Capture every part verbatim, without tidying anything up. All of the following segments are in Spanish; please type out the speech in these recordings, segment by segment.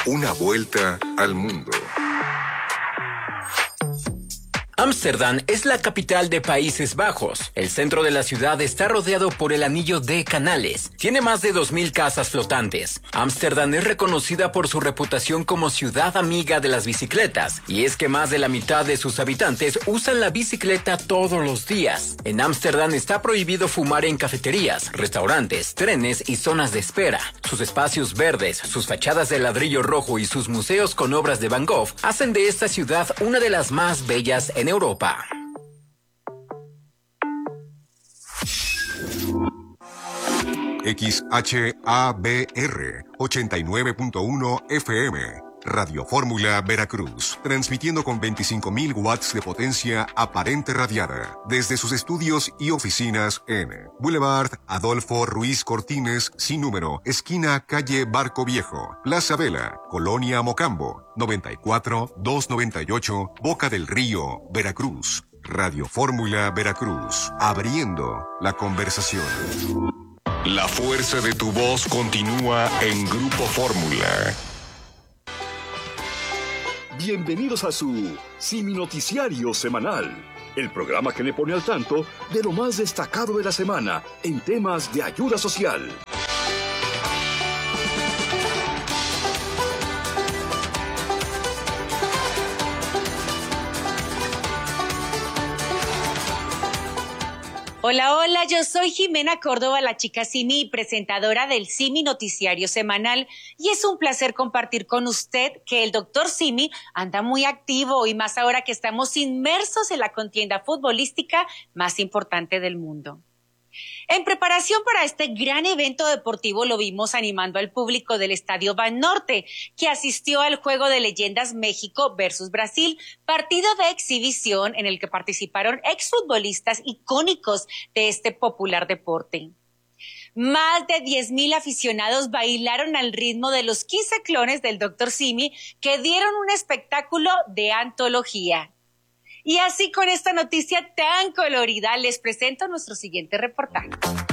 Una vuelta al mundo. Ámsterdam es la capital de Países Bajos. El centro de la ciudad está rodeado por el anillo de canales. Tiene más de dos mil casas flotantes. Ámsterdam es reconocida por su reputación como ciudad amiga de las bicicletas. Y es que más de la mitad de sus habitantes usan la bicicleta todos los días. En Ámsterdam está prohibido fumar en cafeterías, restaurantes, trenes y zonas de espera. Sus espacios verdes, sus fachadas de ladrillo rojo y sus museos con obras de Van Gogh hacen de esta ciudad una de las más bellas en Europa. X H A B R ochenta y nueve punto uno F M, Radio Fórmula Veracruz, transmitiendo con veinticinco mil watts de potencia aparente radiada desde sus estudios y oficinas en Boulevard Adolfo Ruiz Cortines, sin número, esquina calle Barco Viejo, Plaza Vela, Colonia Mocambo, noventa y cuatro, doscientos noventa y ocho, Boca del Río, Veracruz. Radio Fórmula Veracruz, abriendo la conversación. La fuerza de tu voz continúa en Grupo Fórmula. Bienvenidos a su Simi Noticiario Semanal, el programa que le pone al tanto de lo más destacado de la semana en temas de ayuda social. Hola, hola, yo soy Jimena Córdoba, la chica Simi, presentadora del Simi Noticiario Semanal, y es un placer compartir con usted que el doctor Simi anda muy activo y más ahora que estamos inmersos en la contienda futbolística más importante del mundo. En preparación para este gran evento deportivo lo vimos animando al público del Estadio Banorte, que asistió al Juego de Leyendas México versus Brasil, partido de exhibición en el que participaron exfutbolistas icónicos de este popular deporte. Más de diez mil aficionados bailaron al ritmo de los quince clones del doctor Simi, que dieron un espectáculo de antología. Y así, con esta noticia tan colorida, les presento nuestro siguiente reportaje.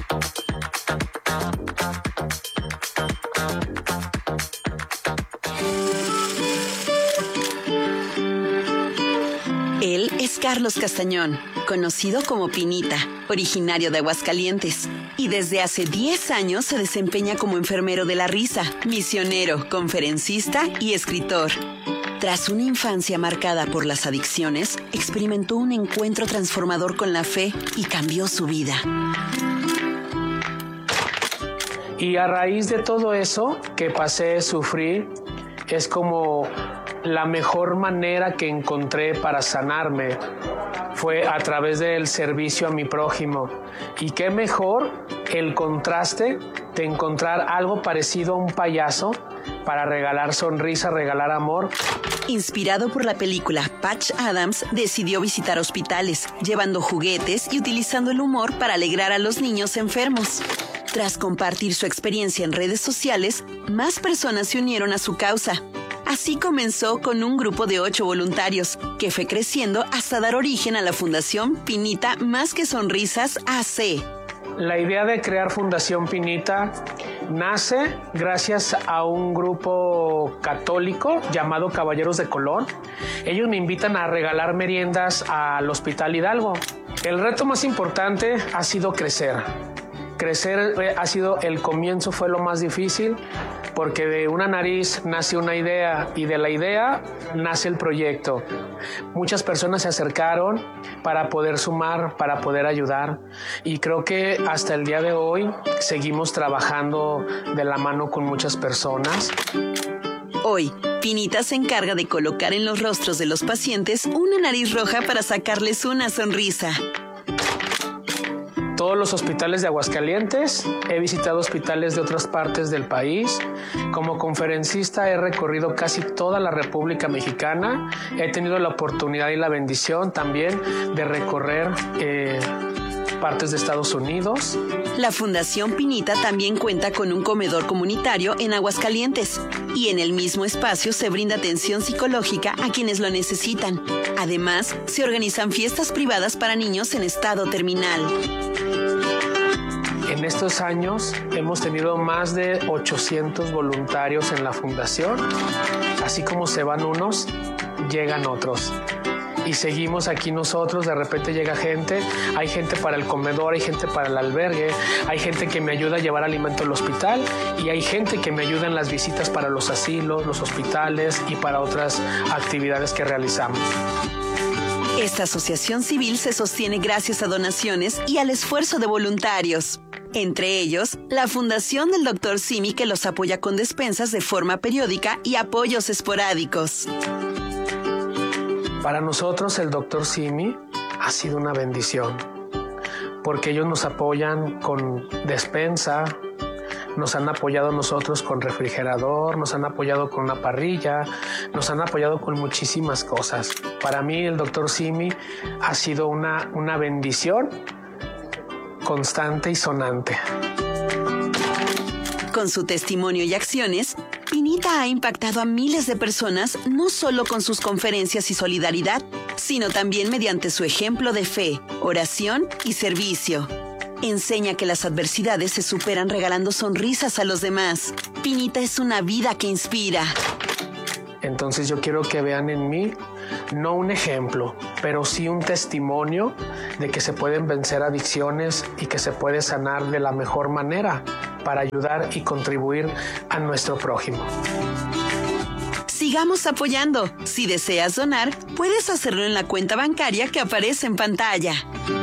Él es Carlos Castañón, conocido como Pinita, originario de Aguascalientes, y desde hace diez años se desempeña como enfermero de la risa, misionero, conferencista y escritor. Tras una infancia marcada por las adicciones, experimentó un encuentro transformador con la fe y cambió su vida. Y a raíz de todo eso que pasé a sufrir, es como la mejor manera que encontré para sanarme fue a través del servicio a mi prójimo. Y qué mejor el contraste de encontrar algo parecido a un payaso para regalar sonrisa, regalar amor. Inspirado por la película Patch Adams, decidió visitar hospitales, llevando juguetes y utilizando el humor para alegrar a los niños enfermos. Tras compartir su experiencia en redes sociales, más personas se unieron a su causa. Así comenzó con un grupo de ocho voluntarios, que fue creciendo hasta dar origen a la Fundación Pinita Más que Sonrisas A C. La idea de crear Fundación Pinita nace gracias a un grupo católico llamado Caballeros de Colón. Ellos me invitan a regalar meriendas al Hospital Hidalgo. El reto más importante ha sido crecer. Crecer ha sido el comienzo, fue lo más difícil, porque de una nariz nace una idea y de la idea nace el proyecto. Muchas personas se acercaron para poder sumar, para poder ayudar, y creo que hasta el día de hoy seguimos trabajando de la mano con muchas personas. Hoy, Pinita se encarga de colocar en los rostros de los pacientes una nariz roja para sacarles una sonrisa. Todos los hospitales de Aguascalientes, he visitado hospitales de otras partes del país. Como conferencista he recorrido casi toda la República Mexicana. He tenido la oportunidad y la bendición también de recorrer eh, partes de Estados Unidos. La Fundación Pinita también cuenta con un comedor comunitario en Aguascalientes, y en el mismo espacio se brinda atención psicológica a quienes lo necesitan. Además, se organizan fiestas privadas para niños en estado terminal. En estos años hemos tenido más de ochocientos voluntarios en la fundación. Así como se van unos, llegan otros. Y seguimos aquí nosotros, de repente llega gente, hay gente para el comedor, hay gente para el albergue, hay gente que me ayuda a llevar alimento al hospital y hay gente que me ayuda en las visitas para los asilos, los hospitales y para otras actividades que realizamos. Esta asociación civil se sostiene gracias a donaciones y al esfuerzo de voluntarios. Entre ellos, la Fundación del doctor Simi, que los apoya con despensas de forma periódica y apoyos esporádicos. Para nosotros el doctor Simi ha sido una bendición, porque ellos nos apoyan con despensa, nos han apoyado nosotros con refrigerador, nos han apoyado con una parrilla, nos han apoyado con muchísimas cosas. Para mí el doctor Simi ha sido una, una bendición constante y sonante. Con su testimonio y acciones, Pinita ha impactado a miles de personas no solo con sus conferencias y solidaridad, sino también mediante su ejemplo de fe, oración y servicio. Enseña que las adversidades se superan regalando sonrisas a los demás. Pinita es una vida que inspira. Entonces yo quiero que vean en mí no un ejemplo, pero sí un testimonio de que se pueden vencer adicciones y que se puede sanar de la mejor manera para ayudar y contribuir a nuestro prójimo. Sigamos apoyando. Si deseas donar, puedes hacerlo en la cuenta bancaria que aparece en pantalla.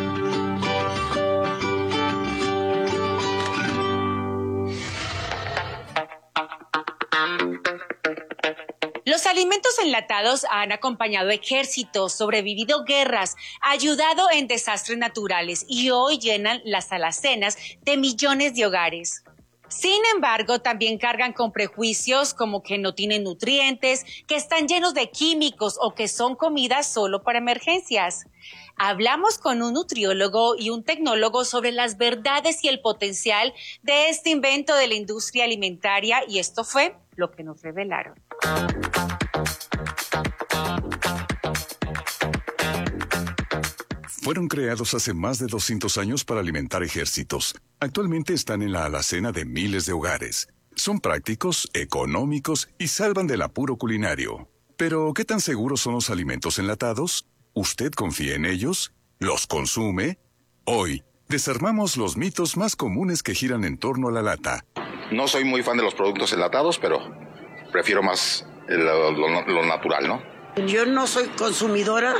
Los alimentos enlatados han acompañado ejércitos, sobrevivido guerras, ayudado en desastres naturales y hoy llenan las alacenas de millones de hogares. Sin embargo, también cargan con prejuicios como que no tienen nutrientes, que están llenos de químicos o que son comidas solo para emergencias. Hablamos con un nutriólogo y un tecnólogo sobre las verdades y el potencial de este invento de la industria alimentaria y esto fue lo que nos revelaron. Fueron creados hace más de doscientos años para alimentar ejércitos. Actualmente están en la alacena de miles de hogares. Son prácticos, económicos y salvan del apuro culinario. Pero, ¿qué tan seguros son los alimentos enlatados? ¿Usted confía en ellos? ¿Los consume? Hoy, desarmamos los mitos más comunes que giran en torno a la lata. No soy muy fan de los productos enlatados, pero prefiero más lo, lo, lo natural, ¿no? Yo no soy consumidora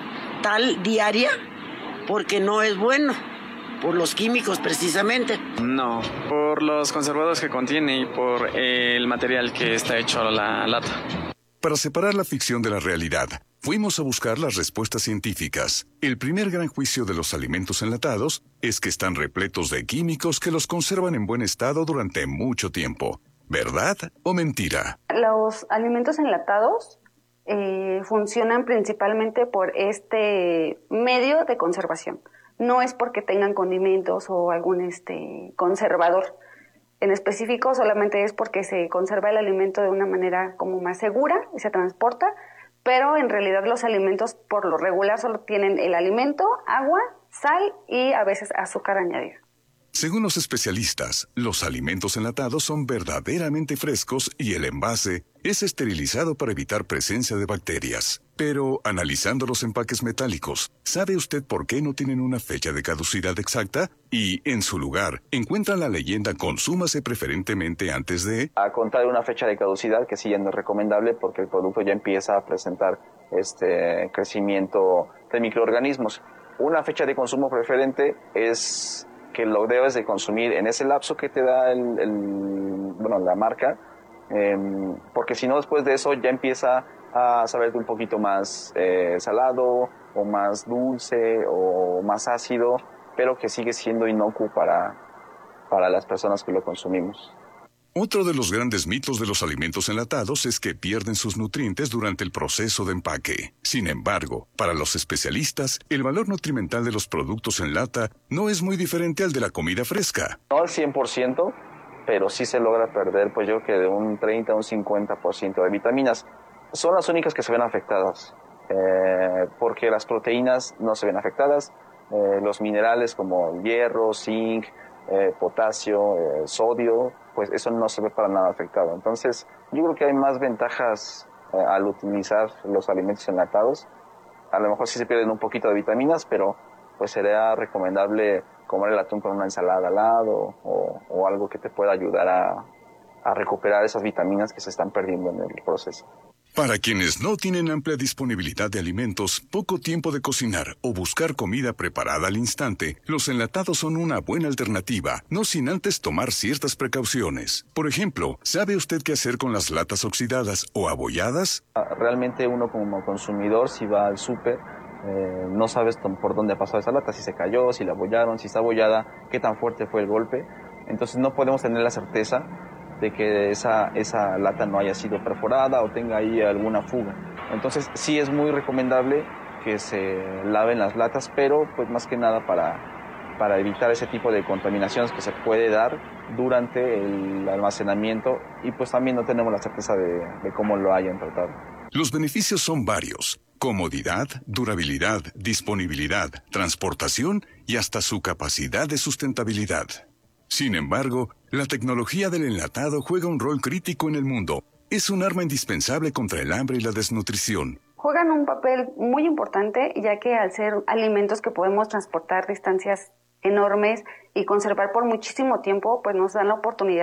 tal diaria porque no es bueno, por los químicos precisamente. No, por los conservados que contiene y por el material que está hecho la lata. Para separar la ficción de la realidad, fuimos a buscar las respuestas científicas. El primer gran juicio de los alimentos enlatados es que están repletos de químicos que los conservan en buen estado durante mucho tiempo. ¿Verdad o mentira? Los alimentos enlatados eh, funcionan principalmente por este medio de conservación. No es porque tengan condimentos o algún este, conservador en específico, solamente es porque se conserva el alimento de una manera como más segura y se transporta, pero en realidad los alimentos por lo regular solo tienen el alimento, agua, sal y a veces azúcar añadida. Según los especialistas, los alimentos enlatados son verdaderamente frescos y el envase es esterilizado para evitar presencia de bacterias. Pero, analizando los empaques metálicos, ¿sabe usted por qué no tienen una fecha de caducidad exacta? Y, en su lugar, encuentran la leyenda consúmase preferentemente antes de... A contar una fecha de caducidad que sí ya no es recomendable porque el producto ya empieza a presentar este crecimiento de microorganismos. Una fecha de consumo preferente es que lo debes de consumir en ese lapso que te da el, el, bueno, la marca, eh, porque si no después de eso ya empieza a saberte un poquito más eh, salado o más dulce o más ácido, pero que sigue siendo inocuo para, para las personas que lo consumimos. Otro de los grandes mitos de los alimentos enlatados es que pierden sus nutrientes durante el proceso de empaque. Sin embargo, para los especialistas, el valor nutrimental de los productos en lata no es muy diferente al de la comida fresca. No al cien por ciento, pero sí se logra perder, pues yo creo que de un treinta a un cincuenta por ciento de vitaminas. Son las únicas que se ven afectadas, eh, porque las proteínas no se ven afectadas, eh, los minerales como hierro, zinc, eh, potasio, eh, sodio, pues eso no se ve para nada afectado. Entonces, yo creo que hay más ventajas eh, al utilizar los alimentos enlatados. A lo mejor sí se pierden un poquito de vitaminas, pero pues sería recomendable comer el atún con una ensalada al lado o, o algo que te pueda ayudar a, a recuperar esas vitaminas que se están perdiendo en el proceso. Para quienes no tienen amplia disponibilidad de alimentos, poco tiempo de cocinar o buscar comida preparada al instante, los enlatados son una buena alternativa, no sin antes tomar ciertas precauciones. Por ejemplo, ¿sabe usted qué hacer con las latas oxidadas o abolladas? Realmente uno como consumidor, si va al súper, eh, no sabes por dónde ha pasado esa lata, si se cayó, si la abollaron, si está abollada, qué tan fuerte fue el golpe. Entonces no podemos tener la certeza de que esa, esa lata no haya sido perforada o tenga ahí alguna fuga. Entonces sí es muy recomendable que se laven las latas, pero pues más que nada para, para evitar ese tipo de contaminaciones que se puede dar durante el almacenamiento y pues también no tenemos la certeza de, de cómo lo hayan tratado. Los beneficios son varios: comodidad, durabilidad, disponibilidad, transportación y hasta su capacidad de sustentabilidad. Sin embargo, la tecnología del enlatado juega un rol crítico en el mundo. Es un arma indispensable contra el hambre y la desnutrición. Juegan un papel muy importante, ya que al ser alimentos que podemos transportar distancias enormes y conservar por muchísimo tiempo, pues nos dan la oportunidad